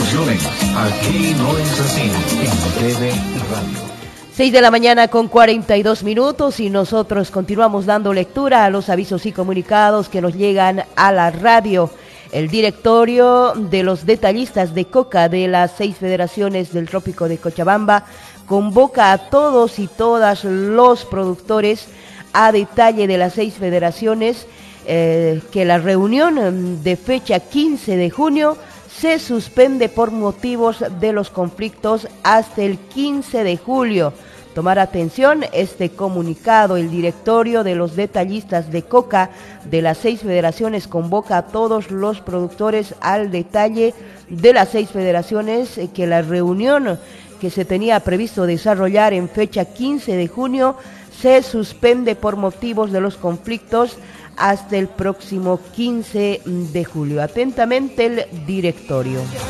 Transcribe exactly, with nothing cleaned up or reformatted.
Emociones, aquí no es así, en T V Radio. seis de la mañana con cuarenta y dos minutos y nosotros continuamos dando lectura a los avisos y comunicados que nos llegan a la radio. El directorio de los detallistas de coca de las seis federaciones del trópico de Cochabamba convoca a todos y todas los productores a detalle de las seis federaciones eh, que la reunión de fecha quince de junio se suspende por motivos de los conflictos hasta el quince de julio. Tomar atención, este comunicado, el directorio de los detallistas de coca de las seis federaciones convoca a todos los productores al detalle de las seis federaciones que la reunión que se tenía previsto desarrollar en fecha quince de junio se suspende por motivos de los conflictos hasta el próximo quince de julio. Atentamente el directorio.